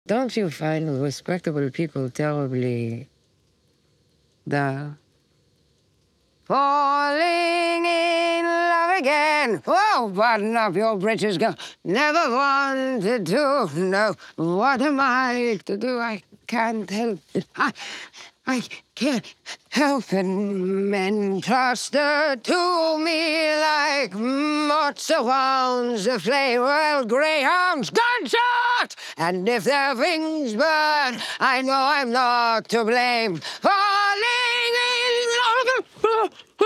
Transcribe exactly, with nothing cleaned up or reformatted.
Don't you find respectable people terribly dull? Falling in love again. Oh, button up your britches, girl. Never wanted to know. What am I to do? I can't help it. I, I can't help it. Men cluster to me like moths around the flame. Well, greyhounds, gunshot! And if their wings burn, I know I'm not to blame. Falling in love.